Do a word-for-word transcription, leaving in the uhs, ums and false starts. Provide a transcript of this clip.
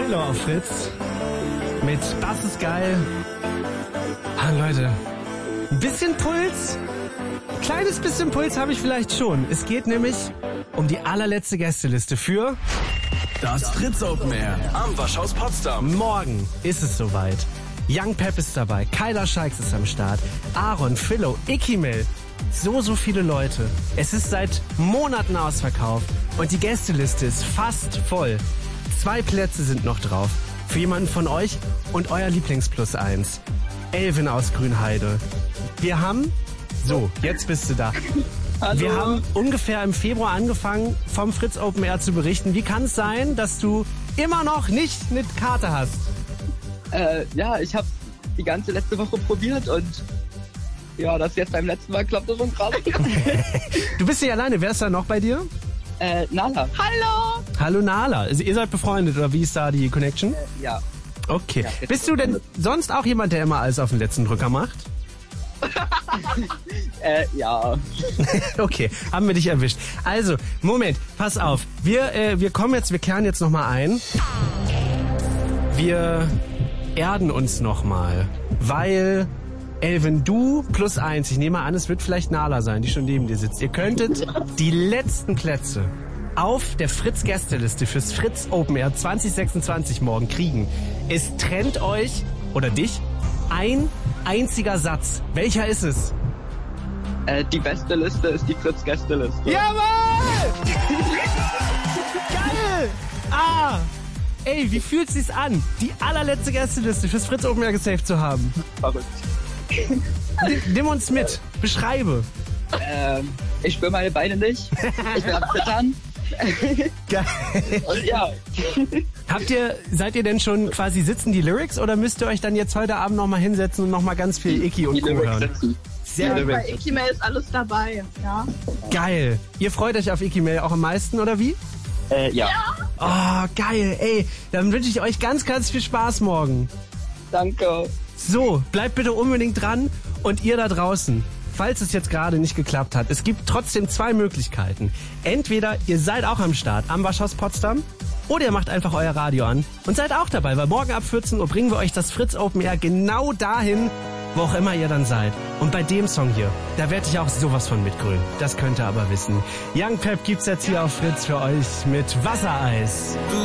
Philo auf Fritz mit Das ist geil. Ah, Leute, ein bisschen Puls, kleines bisschen Puls habe ich vielleicht schon. Es geht nämlich um die allerletzte Gästeliste für das Fritz Open Air am Waschhaus Potsdam. morgen. Ist es soweit. Young Pep ist dabei, Kyla Scheiks ist am Start, Aaron, Philo, Ikimel. So, so viele Leute. Es ist seit Monaten ausverkauft und die Gästeliste ist fast voll. Zwei Plätze sind noch drauf. Für jemanden von euch und euer Lieblingsplus eins. Elvin aus Grünheide. Wir haben... So, jetzt bist du da. Hallo. Wir haben ungefähr im Februar angefangen, vom Fritz Open Air zu berichten. Wie kann es sein, dass du immer noch nicht eine Karte hast? Äh, ja, ich habe die ganze letzte Woche probiert und ja, das jetzt beim letzten Mal klappt das schon gerade. Du bist nicht alleine. Wer ist da noch bei dir? äh, Nala. Hallo. Hallo Nala. Also ihr seid befreundet oder wie ist da die Connection? Äh, ja. Okay. Ja, jetzt Bist du denn sonst auch jemand, der immer alles auf den letzten Drücker macht? Äh, ja. Okay, haben wir dich erwischt. Also, Moment, pass auf. Wir, äh, wir kommen jetzt, wir kehren jetzt nochmal ein. Wir erden uns nochmal, weil... Elvin, du plus eins, ich nehme an, es wird vielleicht Nala sein, die schon neben dir sitzt. Ihr könntet die letzten Plätze auf der Fritz-Gästeliste fürs Fritz Open Air zwanzig sechsundzwanzig morgen kriegen. Es trennt euch, oder dich, ein einziger Satz. Welcher ist es? Äh, die beste Liste ist die Fritz-Gästeliste. Jawohl! Geil! Ah! Ey, wie fühlt sich's an, die allerletzte Gästeliste fürs Fritz Open Air gesaved zu haben? Verrückt. Nimm uns mit, beschreibe. Ähm, ich spüre meine Beine nicht. Ich bin am Zittern. Geil. Und ja. Habt ihr, seid ihr denn schon quasi sitzen die Lyrics oder müsst ihr euch dann jetzt heute Abend nochmal hinsetzen und nochmal ganz viel Iki und Die Co. Lyrics hören? sitzen. Sehr Die Bei Lyrics. Ikimel ist alles dabei, ja. geil. Ihr freut euch auf Ikimel auch am meisten, oder wie? Äh, ja. Oh, geil. Ey, dann wünsche ich euch ganz, ganz viel Spaß morgen. Danke. So, bleibt bitte unbedingt dran und ihr da draußen, falls es jetzt gerade nicht geklappt hat, es gibt trotzdem zwei Möglichkeiten. Entweder ihr seid auch am Start am Waschhaus Potsdam oder ihr macht einfach euer Radio an und seid auch dabei, weil morgen ab vierzehn Uhr bringen wir euch das Fritz Open Air genau dahin, wo auch immer ihr dann seid. Und bei dem Song hier, da werde ich auch sowas von mitgrün. Das könnt ihr aber wissen. Young Pep gibt's jetzt hier auf Fritz für euch mit Wassereis. Du